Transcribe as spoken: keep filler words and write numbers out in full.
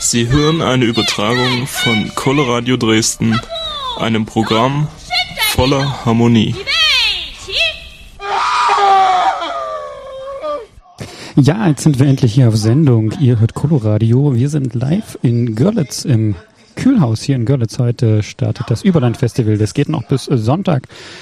Sie hören eine Übertragung von Coloradio Dresden, einem Programm voller Harmonie. Ja, jetzt sind wir endlich hier auf Sendung. Ihr hört Coloradio. Wir sind live in Görlitz im Kühlhaus hier in Görlitz. Heute startet das Überland-Festival. Das geht noch bis Sonntag.